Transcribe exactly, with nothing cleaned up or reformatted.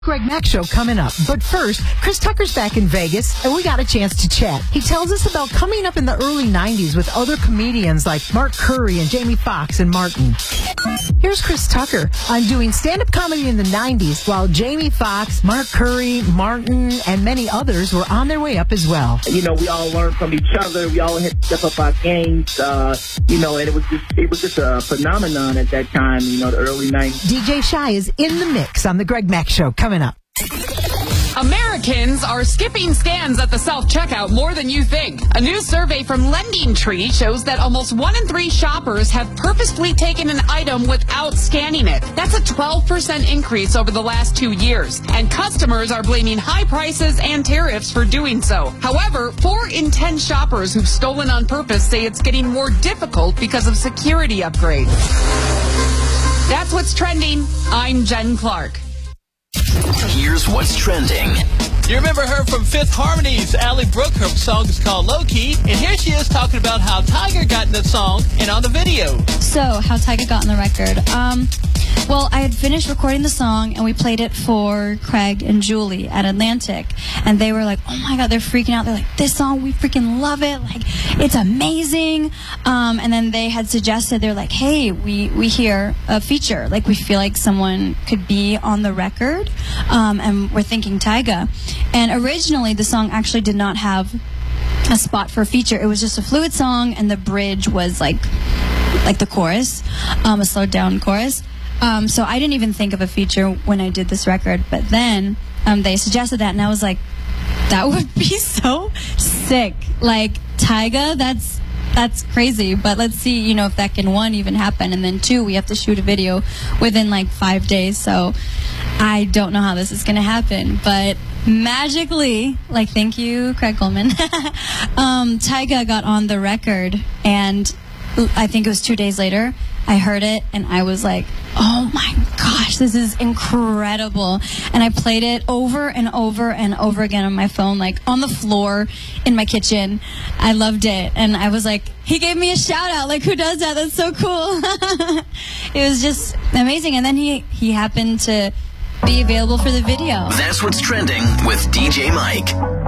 Greg Mack Show coming up. But first, Chris Tucker's back in Vegas, and we got a chance to chat. He tells us about coming up in the early nineties with other comedians like Mark Curry and Jamie Foxx and Martin. Here's Chris Tucker on doing stand-up comedy in the nineties, while Jamie Foxx, Mark Curry, Martin, and many others were on their way up as well. You know, we all learned from each other. We all had to step up our games, uh, you know, and it was just it was just a phenomenon at that time, you know, the early nineties. D J Shy is in the mix on the Greg Mack Show coming up. Americans are skipping scans at the self-checkout more than you think. A new survey from Lending Tree shows that almost one in three shoppers have purposefully taken an item without scanning it. That's a twelve percent increase over the last two years. And customers are blaming high prices and tariffs for doing so. However, four in ten shoppers who've stolen on purpose say it's getting more difficult because of security upgrades. That's what's trending. I'm Jen Clark. Here's what's trending. You remember her from Fifth Harmony's Ally Brooke. Her song is called Low Key. And here she is talking about how Tyga got in the song and on the video. So, how Tyga got on the record. Um, well, I had finished recording the song, and we played it for Craig and Julie at Atlantic. And they were like, oh my God, they're freaking out. They're like, this song, we freaking love it. Like, it's amazing. Um, and then they had suggested, they're like, hey, we, we hear a feature. Like, we feel like someone could be on the record. Um, and we're thinking Tyga. And originally, the song actually did not have a spot for a feature. It was just a fluid song, and the bridge was like like the chorus, um, a slowed down chorus. Um, so I didn't even think of a feature when I did this record. But then um, they suggested that, and I was like, that would be so sick. Like, Tyga, that's that's crazy. But let's see, you know, if that can, one, even happen. And then two, we have to shoot a video within like five days. So I don't know how this is going to happen. But magically, like, thank you, Craig Coleman, um, Tyga got on the record, and I think it was two days later, I heard it, and I was like, oh my gosh, this is incredible. And I played it over and over and over again on my phone, like on the floor in my kitchen. I loved it. And I was like, he gave me a shout out. Like, who does that? That's so cool. It was just amazing. And then he, he happened to be available for the video. That's what's trending with D J Mike.